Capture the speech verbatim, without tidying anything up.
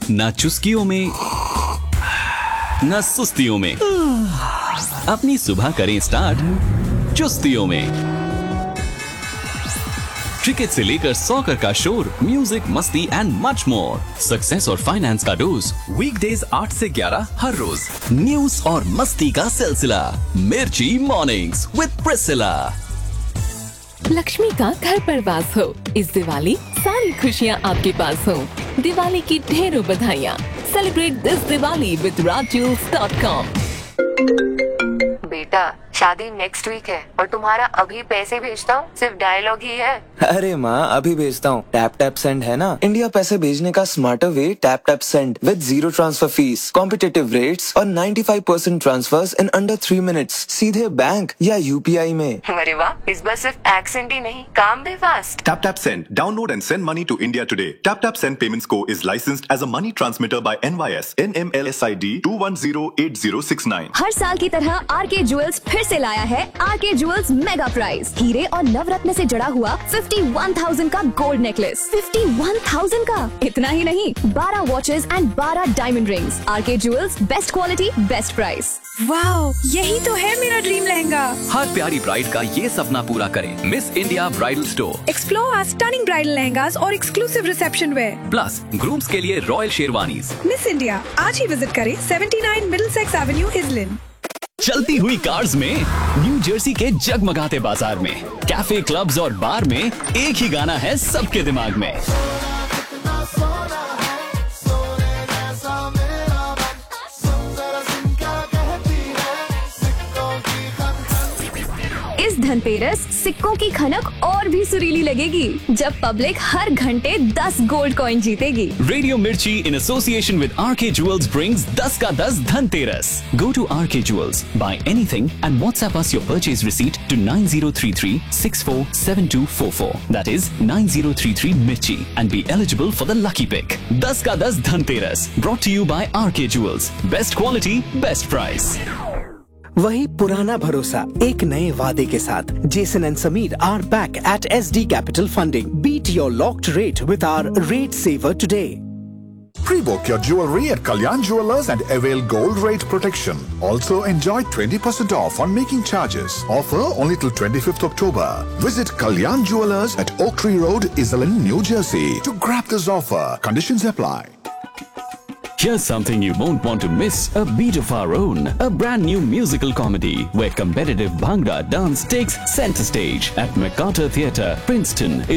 ना चुस्कियों में ना सुस्तियों में, अपनी सुबह करें स्टार्ट चुस्तियों में। क्रिकेट से लेकर सॉकर का शोर, म्यूजिक, मस्ती एंड मच मोर। सक्सेस और फाइनेंस का डोज वीकडेज आठ से ग्यारह हर रोज। न्यूज और मस्ती का सिलसिला मिर्ची मॉर्निंग्स विद प्रिसिला। लक्ष्मी का घर पर वास हो, इस दिवाली सारी खुशियाँ आपके पास हो। दिवाली की ढेरों बधाइयाँ। Celebrate this Diwali with Raj jewels dot com. बेटा, शादी नेक्स्ट वीक है और तुम्हारा अभी पैसे भेजता हूँ सिर्फ डायलॉग ही है। अरे माँ, अभी भेजता हूँ। टैप टैप सेंड है ना, इंडिया पैसे भेजने का smarter way. Tap tap send with zero transfer fees, competitive rates और पचानवे percent transverse in under three minutes, सीधे बैंक या यूपीआई में। अरे वाह, इस बार सिर्फ एक्सेंट ही नहीं, काम भी fast. Tap Tap Send. Download and send money to India today. Tap Tap Send Payments Co. is licensed as a money transmitter by N Y S N M L S I D two one zero eight zero six nine. हर साल की तरह R K jewels फिर से लाया है R K jewels mega prize. हीरे और नवरत्न से जड़ा हुआ इक्यावन हज़ार का गोल्ड नेकलेस। इक्यावन हज़ार का। इतना ही नहीं, बारह वॉचेस एंड बारह diamond rings. R K jewels, best quality best price. Wow, यही तो है मेरा ड्रीम लहंगा। हर प्यारी ब्राइड का ये सपना पूरा करें miss India bridal store. Explore our stunning bridal lehengas और exclusive reception where. Plus grooms के लिए रॉयल शेरवानीज। मिस इंडिया, आज ही विजिट करें उन्यासी मिडलसेक्स एवेन्यू, इजलिन। चलती हुई कार्स में, न्यू जर्सी के जगमगाते बाजार में, कैफे, क्लब्स और बार में एक ही गाना है सबके दिमाग में। इस धनतेरस सिक्कों की खनक और भी सुरीली लगेगी जब पब्लिक हर घंटे दस गोल्ड कॉइन जीतेगी। रेडियो मिर्ची in association with R K Jewels brings दस का दस Dhanteras. Go to R K Jewels, buy anything and WhatsApp us your purchase receipt to nine zero three three six four seven two four four. That is nine zero three three Mirchi and be eligible for the lucky pick. दस का दस Dhanteras brought to you by R K Jewels. Best quality, best price. वही पुराना भरोसा एक नए वादे के साथ। Jason and Sameer are back at S D Capital Funding. Beat your locked rate with our Rate Saver today. Pre-book your jewelry at Kalyan Jewellers and avail gold rate protection. Also enjoy twenty percent off on making charges. Offer only till twenty-fifth October. Visit Kalyan Jewellers at Oak Tree Road, Iselin, New Jersey to grab this offer. Conditions apply. Here's something you won't want to miss, a beat of our own, a brand new musical comedy where competitive Bhangra dance takes center stage at MacArthur Theatre, Princeton.